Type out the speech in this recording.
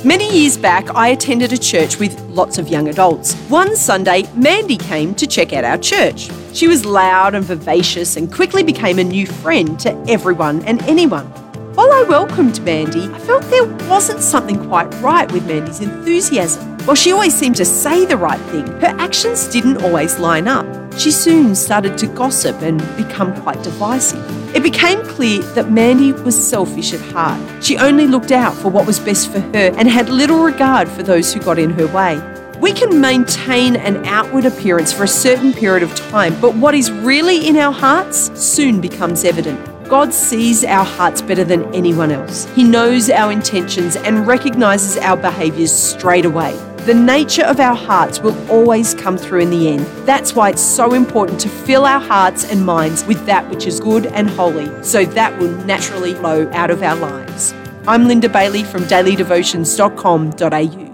Many years back, I attended a church with lots of young adults. One Sunday, Mandy came to check out our church. She was loud and vivacious and quickly became a new friend to everyone and anyone. While I welcomed Mandy, I felt there wasn't something quite right with Mandy's enthusiasm. While she always seemed to say the right thing, her actions didn't always line up. She soon started to gossip and become quite divisive. It became clear that Mandy was selfish at heart. She only looked out for what was best for her and had little regard for those who got in her way. We can maintain an outward appearance for a certain period of time, but what is really in our hearts soon becomes evident. God sees our hearts better than anyone else. He knows our intentions and recognizes our behaviors straight away. The nature of our hearts will always come through in the end. That's why it's so important to fill our hearts and minds with that which is good and holy, so that will naturally flow out of our lives. I'm Linda Bailey from dailydevotions.com.au.